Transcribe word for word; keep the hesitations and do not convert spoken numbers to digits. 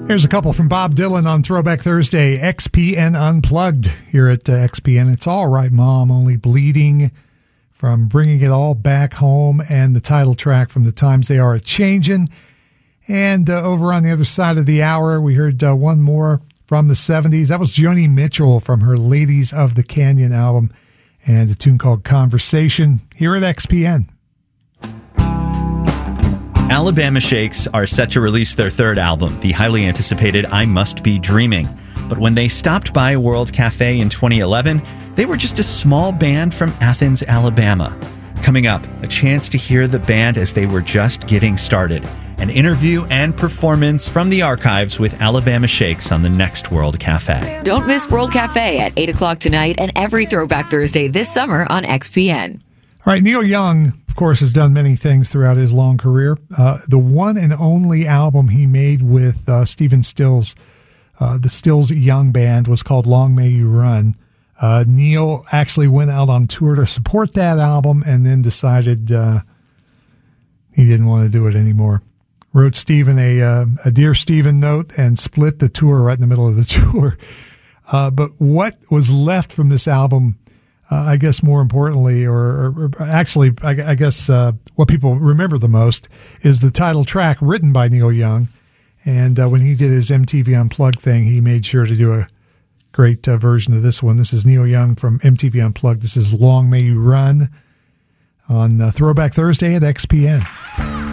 Here's a couple from Bob Dylan on Throwback Thursday, X P N Unplugged here at uh, X P N. It's All Right, Mom, Only Bleeding, from Bringing It All Back Home, and the title track from The Times They Are A-Changin'. And uh, over on the other side of the hour, we heard uh, one more from the seventies. That was Joni Mitchell from her Ladies of the Canyon album, and a tune called Conversation here at X P N. Alabama Shakes are set to release their third album, the highly anticipated I Must Be Dreaming. But when they stopped by World Cafe in twenty eleven, they were just a small band from Athens, Alabama. Coming up, a chance to hear the band as they were just getting started. An interview and performance from the archives with Alabama Shakes on the next World Cafe. Don't miss World Cafe at eight o'clock tonight and every Throwback Thursday this summer on X P N. All right, Neil Young, of course, has done many things throughout his long career. Uh, the one and only album he made with uh, Stephen Stills, uh, the Stills Young Band, was called Long May You Run. Uh, Neil actually went out on tour to support that album and then decided uh, he didn't want to do it anymore. Wrote Stephen a, uh, a Dear Stephen note and split the tour right in the middle of the tour. Uh, but what was left from this album, Uh, I guess more importantly, or, or, or actually, I, I guess uh, what people remember the most is the title track written by Neil Young. And uh, when he did his M T V Unplugged thing, he made sure to do a great uh, version of this one. This is Neil Young from M T V Unplugged. This is Long May You Run on uh, Throwback Thursday at X P N.